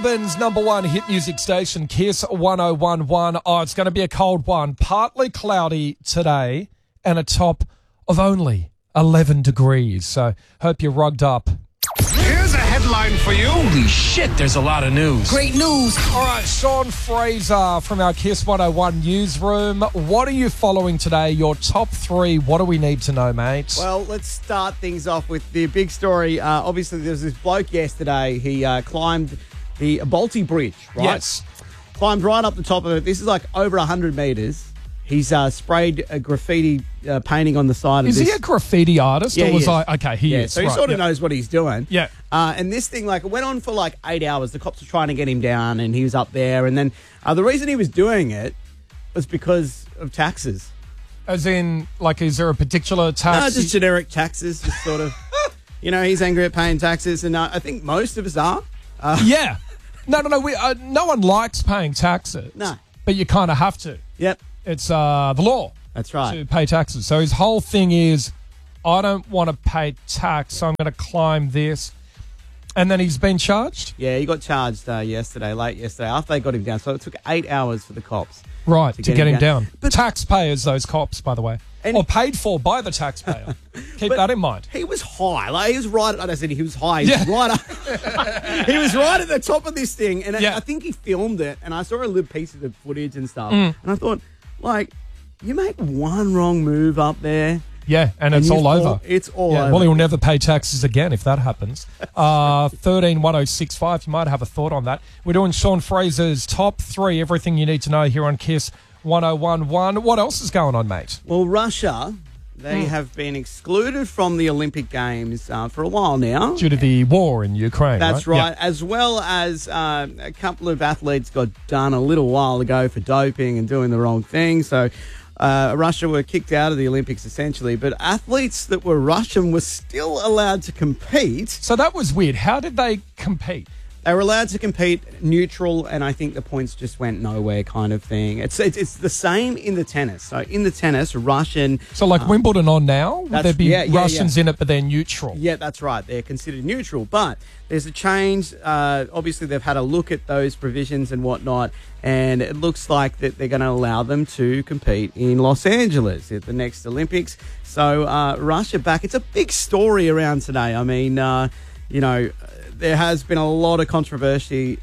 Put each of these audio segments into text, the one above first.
Melbourne's number one hit music station, Kiss 1011. Oh, it's going to be a cold one. Partly cloudy today and a top of only 11 degrees. So hope you're rugged up. Here's a headline for you. Holy shit, there's a lot of news. Great news. All right, Sean Fraser from our Kiss 101 newsroom. What are you following today? Your top three. What do we need to know, mate? Well, let's start things off with the big story. Obviously, there was this bloke yesterday. He climbed the Balti Bridge, right? Yes. Climbed right up the top of it. This is like over 100 metres. He's sprayed a graffiti painting on the side of this. Is he a graffiti artist? Yeah, or he was is. Okay, he is. So he right, sort of knows what he's doing. Yeah. And this thing, it went on for 8 hours. The cops were trying to get him down, and he was up there. And then the reason he was doing it was because of taxes. As in, is there a particular tax? No, just generic taxes, just sort of. He's angry at paying taxes, and I think most of us are. Yeah. No. No one likes paying taxes. No. But you kind of have to. Yep. It's the law. That's right. To pay taxes. So his whole thing is, I don't want to pay tax, so I'm going to climb this. And then he's been charged? Yeah, he got charged late yesterday, after they got him down. So it took 8 hours for the cops. Right, to get him down. But taxpayers, those cops, by the way. Or paid for by the taxpayer. Keep that in mind. He was high. He was right. I said he was high. He was right up. He was right at the top of this thing. And I think he filmed it. And I saw a little piece of the footage and stuff. And I thought, you make one wrong move up there. Yeah, and it's all over. It's all over. Well, he'll never pay taxes again if that happens. 131065, you might have a thought on that. We're doing Sean Fraser's top three, everything you need to know here on Kiss 1011. What else is going on, mate? Well, Russia, they have been excluded from the Olympic Games for a while now. Due to the war in Ukraine, That's right. Yeah. As well as a couple of athletes got done a little while ago for doping and doing the wrong thing. So Russia were kicked out of the Olympics, essentially. But athletes that were Russian were still allowed to compete. So that was weird. How did they compete? They were allowed to compete neutral, and I think the points just went nowhere kind of thing. It's the same in the tennis. So in the tennis, Russian... So Wimbledon on now? Would there be Russians in it, but they're neutral? Yeah, that's right. They're considered neutral. But there's a change. Obviously, they've had a look at those provisions and whatnot, and it looks like that they're going to allow them to compete in Los Angeles at the next Olympics. So Russia back. It's a big story around today. I mean, there has been a lot of controversy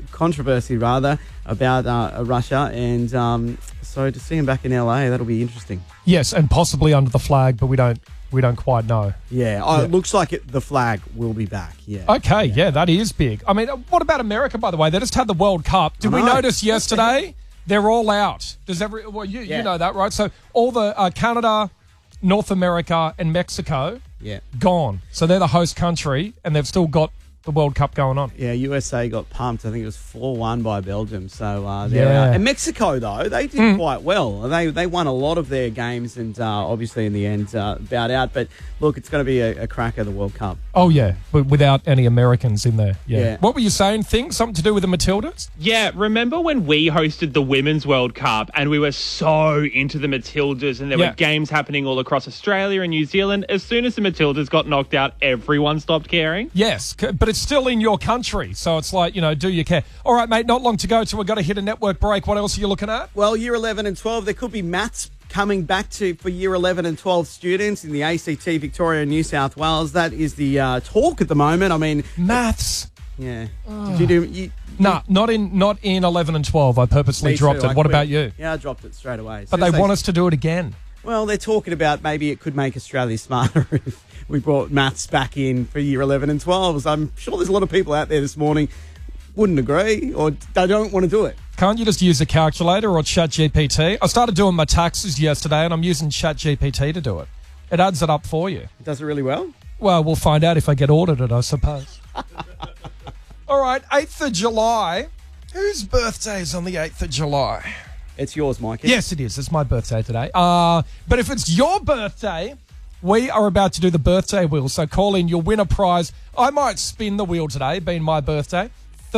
about Russia, and so to see him back in LA, that'll be interesting. Yes, and possibly under the flag, but we don't quite know. Yeah, it looks like the flag will be back. Yeah. Okay, yeah, that is big. I mean, what about America, by the way? They just had the World Cup. Did we notice yesterday? They're all out. You know that, right? So all the Canada, North America, and Mexico, gone. So they're the host country, and they've still got the World Cup going on. Yeah, USA got pumped. I think it was 4-1 by Belgium. So they're out. And Mexico, though, they did quite well. They won a lot of their games, and obviously in the end bowed out. But look, it's going to be a cracker, the World Cup. Oh, yeah, but without any Americans in there. Yeah. What were you saying, Thing? Something to do with the Matildas? Yeah, remember when we hosted the Women's World Cup and we were so into the Matildas and there were games happening all across Australia and New Zealand? As soon as the Matildas got knocked out, everyone stopped caring. Yes, but it's still in your country, so it's do you care? All right, mate, not long to go till we've got to hit a network break. What else are you looking at? Well, Year 11 and 12, there could be maths coming back for Year 11 and 12 students in the ACT, Victoria and New South Wales. That is the talk at the moment. I mean... Maths. Yeah. Did you do... No, not in 11 and 12. I purposely dropped it. What about you? Yeah, I dropped it straight away. But they want us to do it again. Well, they're talking about maybe it could make Australia smarter if we brought maths back in for Year 11 and 12. So I'm sure there's a lot of people out there this morning wouldn't agree or they don't want to do it. Can't you just use a calculator or ChatGPT? I started doing my taxes yesterday and I'm using ChatGPT to do it. It adds it up for you. It does it really well? Well, we'll find out if I get audited, I suppose. All right, 8th of July. Whose birthday is on the 8th of July? It's yours, Mikey. Yes, it is. It's my birthday today. But if it's your birthday, we are about to do the birthday wheel. So call in, you'll win a prize. I might spin the wheel today, being my birthday.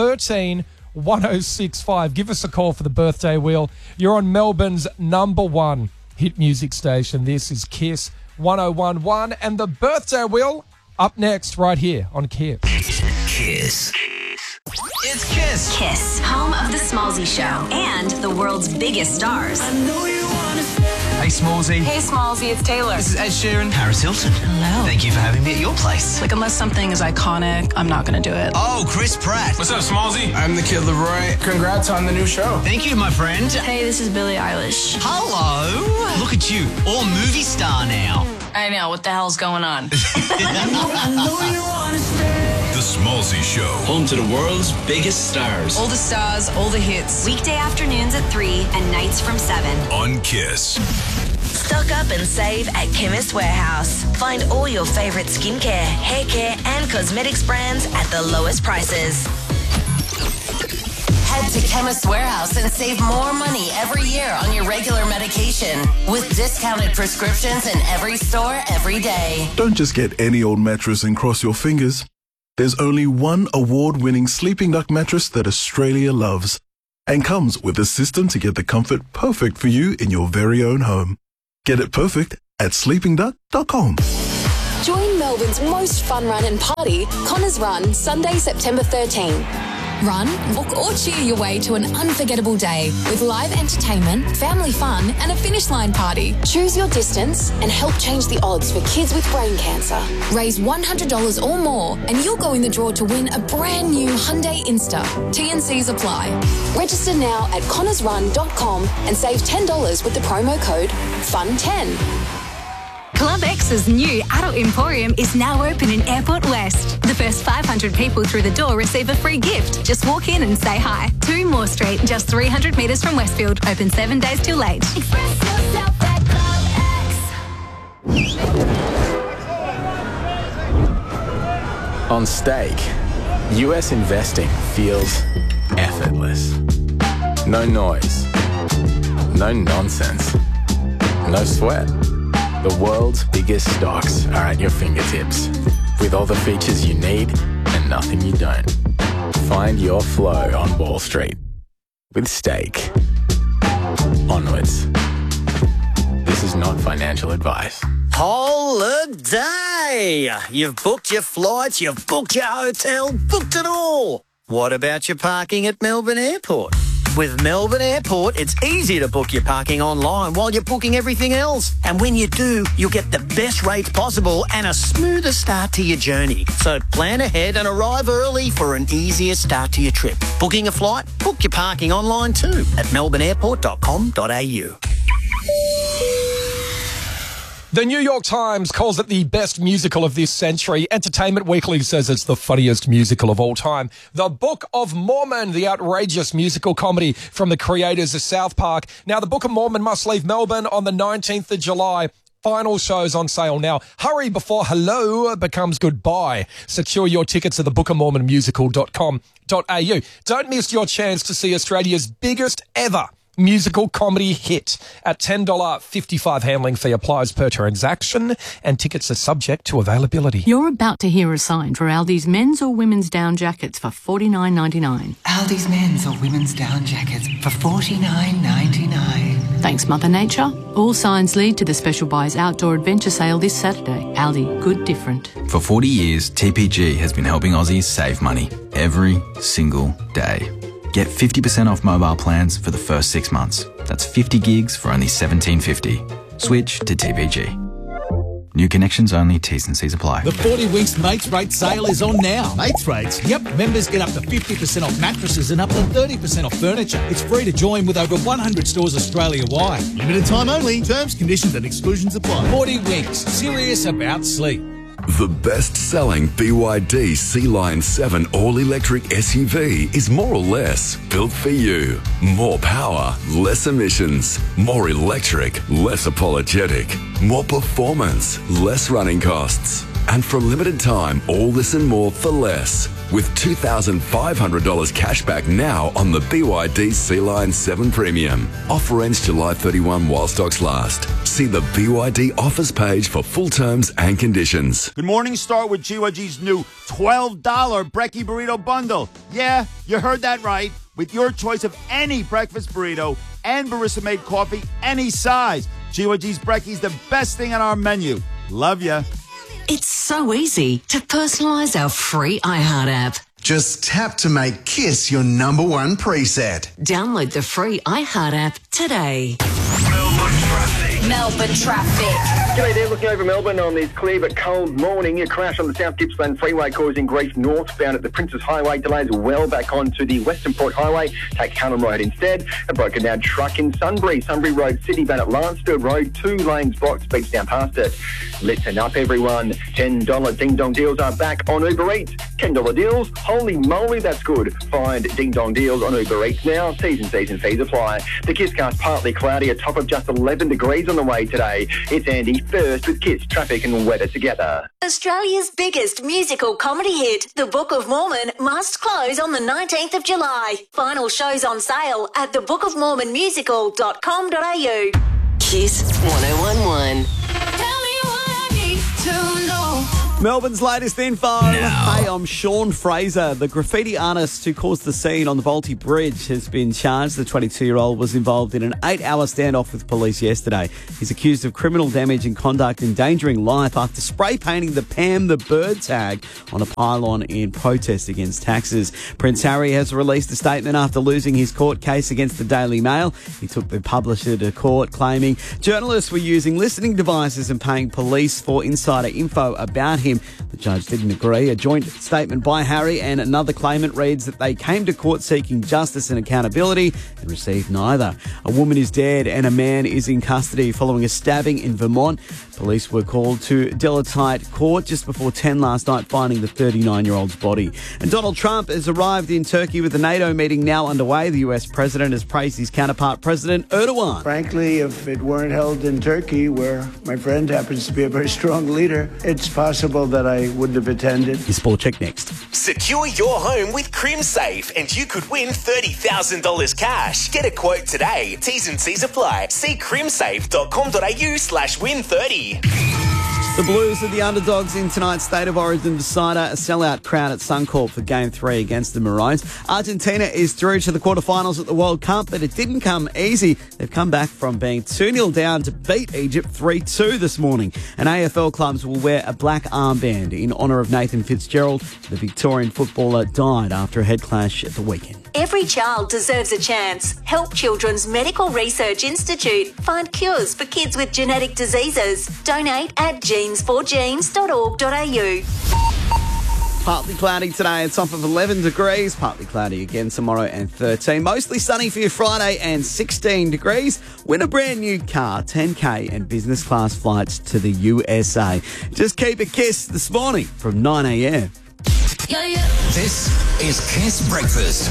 131065. Give us a call for the birthday wheel. You're on Melbourne's number one hit music station. This is Kiss 1011. And the birthday wheel up next right here on Kiss. Kiss. It's Kiss. Kiss, home of the Smallzy Show and the world's biggest stars. Hey, Smallzy. Hey, Smallzy, it's Taylor. This is Ed Sheeran. Paris Hilton. Hello. Thank you for having me at your place. Like, unless something is iconic, I'm not going to do it. Oh, Chris Pratt. What's up, Smallzy? I'm the Kid Leroy. Congrats on the new show. Thank you, my friend. Hey, this is Billie Eilish. Hello. Look at you, all movie star now. I know, what the hell's going on? The Smallzy Show. Home to the world's biggest stars. All the stars, all the hits. Weekday afternoons at 3 and nights from 7. On Kiss. Stock up and save at Chemist Warehouse. Find all your favourite skincare, hair care and cosmetics brands at the lowest prices. Head to Chemist Warehouse and save more money every year on your regular medication with discounted prescriptions in every store every day. Don't just get any old mattress and cross your fingers. There's only one award-winning Sleeping Duck mattress that Australia loves and comes with a system to get the comfort perfect for you in your very own home. Get it perfect at sleepingduck.com. Join Melbourne's most fun run and party, Connors Run, Sunday, September 13. Run, walk or cheer your way to an unforgettable day with live entertainment, family fun and a finish line party. Choose your distance and help change the odds for kids with brain cancer. Raise $100 or more and you'll go in the draw to win a brand new Hyundai Insta. T&Cs apply. Register now at connorsrun.com and save $10 with the promo code FUN10. Club X's new adult emporium is now open in Airport West. The first 500 people through the door receive a free gift. Just walk in and say hi. 2 Moore Street, just 300 metres from Westfield. Open 7 days till late. Express yourself at Club X. On Stake, US investing feels effortless. No noise. No nonsense. No sweat. The world's biggest stocks are at your fingertips, with all the features you need and nothing you don't. Find your flow on Wall Street with Stake. Onwards. This is not financial advice. Holiday! You've booked your flights, you've booked your hotel, booked it all. What about your parking at Melbourne Airport? With Melbourne Airport, it's easy to book your parking online while you're booking everything else. And when you do, you'll get the best rates possible and a smoother start to your journey. So plan ahead and arrive early for an easier start to your trip. Booking a flight? Book your parking online too at melbourneairport.com.au. The New York Times calls it the best musical of this century. Entertainment Weekly says it's the funniest musical of all time. The Book of Mormon, the outrageous musical comedy from the creators of South Park. Now, The Book of Mormon must leave Melbourne on the 19th of July. Final shows on sale now. Hurry before hello becomes goodbye. Secure your tickets at thebookofmormonmusical.com.au. Don't miss your chance to see Australia's biggest ever musical comedy hit. At $10.55 handling fee applies per transaction and tickets are subject to availability. You're about to hear a sign for Aldi's men's or women's down jackets for $49.99. Aldi's men's or women's down jackets for $49.99. Thanks, Mother Nature. All signs lead to the Special Buys Outdoor Adventure Sale this Saturday. Aldi, good different. For 40 years, TPG has been helping Aussies save money every single day. Get 50% off mobile plans for the first 6 months. That's 50 gigs for only $17.50. Switch to TPG. New connections only, T's and C's apply. The 40 Winks Mates Rate sale is on now. Mates Rates? Yep, members get up to 50% off mattresses and up to 30% off furniture. It's free to join with over 100 stores Australia-wide. Limited time only. Terms, conditions and exclusions apply. 40 Winks. Serious about sleep. The best-selling BYD Sea Line 7 all-electric SUV is more or less built for you. More power, less emissions. More electric, less apologetic. More performance, less running costs. And for a limited time, all this and more for less. With $2,500 cash back now on the BYD Sea Line 7 Premium. Offer ends July 31 while stocks last. See the BYD offers page for full terms and conditions. Good morning, start with GYG's new $12 Brekkie Burrito Bundle. Yeah, you heard that right. With your choice of any breakfast burrito and barista-made coffee, any size. GYG's Brekkie's the best thing on our menu. Love ya. It's so easy to personalise our free iHeart app. Just tap to make Kiss your number one preset. Download the free iHeart app today. Melbourne traffic. G'day there, looking over Melbourne on this clear but cold morning. A crash on the South Gippsland Freeway causing grief northbound at the Princes Highway. Delays well back onto the Western Port Highway. Take Hannam Road instead. A broken down truck in Sunbury Road, Citiban at Lansfield Road. 2 lanes blocked, speeds down past it. Listen up, everyone. $10 Ding Dong deals are back on Uber Eats. $10 deals? Holy moly, that's good. Find Ding Dong deals on Uber Eats now. Season fees apply. The Kisscast partly cloudy, a top of just 11 degrees on the way today. It's Andy first with Kiss traffic and weather together. Australia's biggest musical comedy hit, The Book of Mormon, must close on the 19th of July. Final shows on sale at thebookofmormonmusical.com.au. Kiss 1011. Melbourne's latest info. Hey, I'm Sean Fraser. The graffiti artist who caused the scene on the Volty Bridge has been charged. The 22-year-old was involved in an 8-hour standoff with police yesterday. He's accused of criminal damage and conduct endangering life after spray painting the Pam the Bird tag on a pylon in protest against taxes. Prince Harry has released a statement after losing his court case against the Daily Mail. He took the publisher to court, claiming journalists were using listening devices and paying police for insider info about him. The judge didn't agree. A joint statement by Harry and another claimant reads that they came to court seeking justice and accountability and received neither. A woman is dead and a man is in custody following a stabbing in Vermont. Police were called to Delatite Court just before 10 last night, finding the 39-year-old's body. And Donald Trump has arrived in Turkey with the NATO meeting now underway. The US president has praised his counterpart, President Erdogan. Frankly, if it weren't held in Turkey, where my friend happens to be a very strong leader, it's possible that I wouldn't have attended. Your sport check next. Secure your home with CrimSafe and you could win $30,000 cash. Get a quote today. T's and C's apply. See crimsafe.com.au/win30. The Blues are the underdogs in tonight's State of Origin decider, a sellout crowd at Suncorp for Game 3 against the Maroons. Argentina is through to the quarterfinals at the World Cup, but it didn't come easy. They've come back from being 2-0 down to beat Egypt 3-2 this morning. And AFL clubs will wear a black armband in honour of Nathan Fitzgerald. The Victorian footballer died after a head clash at the weekend. Every child deserves a chance. Help Children's Medical Research Institute find cures for kids with genetic diseases. Donate at genes4genes.org.au. Partly cloudy today, a top of 11 degrees. Partly cloudy again tomorrow and 13. Mostly sunny for your Friday and 16 degrees. Win a brand new car, 10K and business class flights to the USA. Just keep a Kiss this morning from 9 a.m. This is Kiss Breakfast.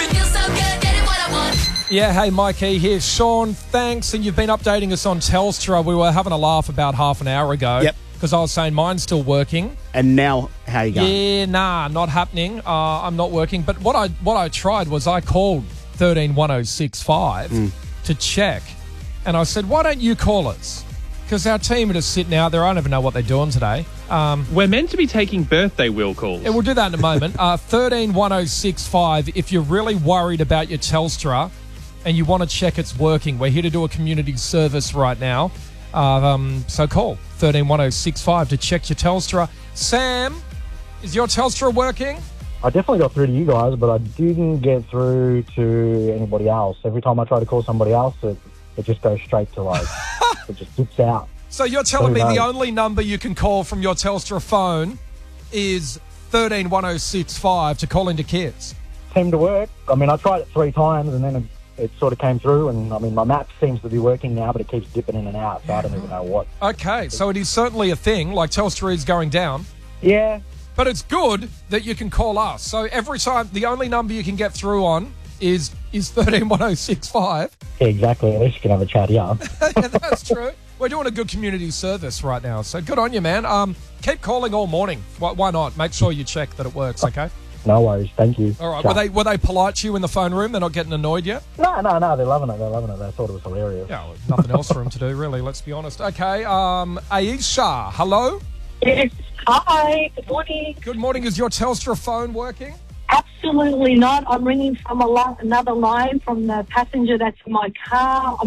Yeah, hey, Mikey here. Sean, thanks. And you've been updating us on Telstra. We were having a laugh about half an hour ago. Yep. Because I was saying mine's still working. And now, how you going? Yeah, not happening. I'm not working. But what I tried was I called 131065 to check. And I said, why don't you call us? Because our team are just sitting out there. I don't even know what they're doing today. We're meant to be taking birthday wheel calls. Yeah, we'll do that in a moment. 131065, if you're really worried about your Telstra and you want to check it's working, we're here to do a community service right now. So call 131065 to check your Telstra. Sam, is your Telstra working? I definitely got through to you guys, but I didn't get through to anybody else. Every time I try to call somebody else, it just goes straight to it just dips out. So you're telling me the only number you can call from your Telstra phone is 131065 to call into Kids? Seemed to work. I mean, I tried it 3 times and then it sort of came through, and I mean, my map seems to be working now, but it keeps dipping in and out, so I don't even know what. Okay, so it is certainly a thing, like Telstra is going down. Yeah. But it's good that you can call us. So every time, the only number you can get through on is 131065. Yeah, exactly. At least you can have a chat, yeah. Yeah, that's true. We're doing a good community service right now, so good on you, man. Keep calling all morning. Why not? Make sure you check that it works, okay? No worries. Thank you. All right. Ciao. Were they polite to you in the phone room? They're not getting annoyed yet? No. They're loving it. They thought it was hilarious. Yeah, well, nothing else for them to do, really. Let's be honest. Okay. Aisha, hello? Yes. Hi. Good morning. Good morning. Is your Telstra phone working? Absolutely not. I'm ringing from another line from the passenger that's in my car. I'm not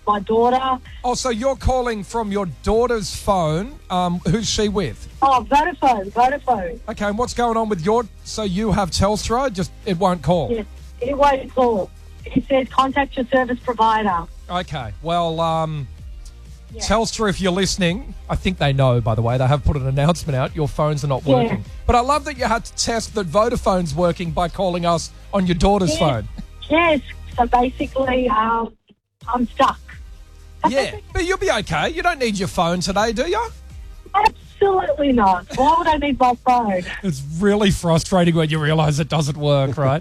my daughter. Oh, so you're calling from your daughter's phone. Who's she with? Oh, Vodafone. Okay, and what's going on with your... So you have Telstra, just it won't call? Yes, it won't call. It says contact your service provider. Okay, well, Telstra, if you're listening, I think they know, by the way. They have put an announcement out. Your phones are not working. But I love that you had to test that Vodafone's working by calling us on your daughter's phone. Yes, so basically, I'm stuck. Yeah, but you'll be okay. You don't need your phone today, do you? Absolutely not. Why would I need my phone? It's really frustrating when you realise it doesn't work, right?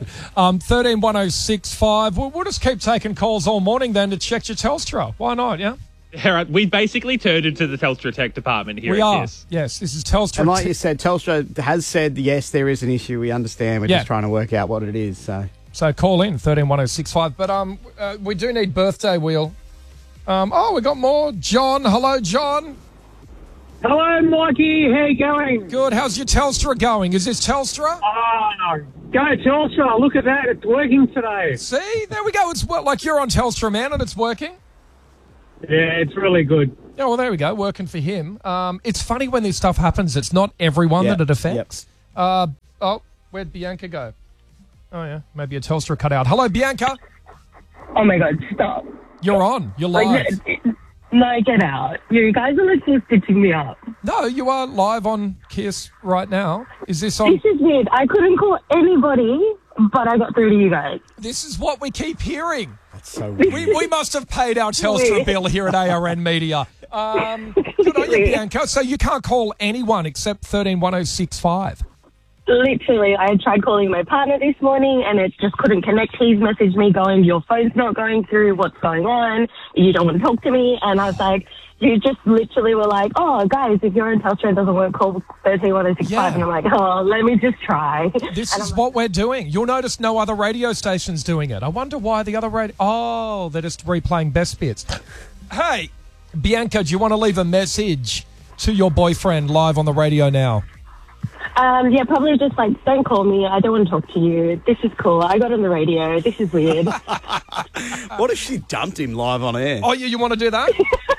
131065. We'll just keep taking calls all morning then to check your Telstra. Why not, yeah? Yeah, right. We basically turned into the Telstra tech department here. We are. Yes, this is Telstra. And like you said, Telstra has said, yes, there is an issue. We understand. We're just trying to work out what it is. So call in, 131065. But we do need birthday wheel. We got more. John. Hello, John. Hello, Mikey. How you going? Good. How's your Telstra going? Is this Telstra? Go Telstra. Look at that. It's working today. See? There we go. It's like you're on Telstra, man, and it's working. Yeah, it's really good. Yeah, well, there we go. Working for him. It's funny when this stuff happens. It's not everyone that it affects. Where'd Bianca go? Oh, yeah. Maybe a Telstra cut out. Hello, Bianca. Oh, my God. Stop. You're on. You're live. No, get out. You guys are like just stitching me up. No, you are live on Kiss right now. Is this on? This is weird. I couldn't call anybody, but I got through to you guys. This is what we keep hearing. That's so weird. We must have paid our Telstra bill here at ARN Media. Good on you, Bianca. So you can't call anyone except 131065. Literally, I tried calling my partner this morning and it just couldn't connect. He's messaged me going, your phone's not going through, what's going on? You don't want to talk to me? And I was like, you just literally were like, oh, guys, if you're in Telstra, it doesn't work, call 131065. And I'm like, oh, let me just try. This is what we're doing. You'll notice no other radio station's doing it. I wonder why the other radio... Oh, they're just replaying best bits. Hey, Bianca, do you want to leave a message to your boyfriend live on the radio now? Yeah, probably just like, don't call me. I don't want to talk to you. This is cool. I got on the radio. This is weird. What if she dumped him live on air? Oh, you want to do that?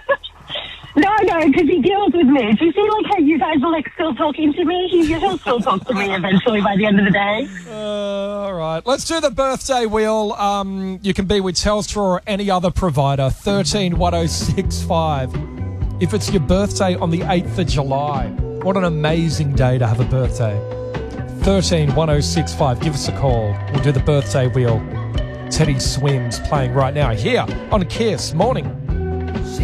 No, because he deals with me. Do you see like how you guys are like still talking to me? He'll still talk to me eventually by the end of the day. All right. Let's do the birthday wheel. You can be with Telstra or any other provider. 131065. If it's your birthday on the 8th of July, what an amazing day to have a birthday. 131065. Give us a call. We'll do the birthday wheel. Teddy Swims playing right now here on Kiss Morning.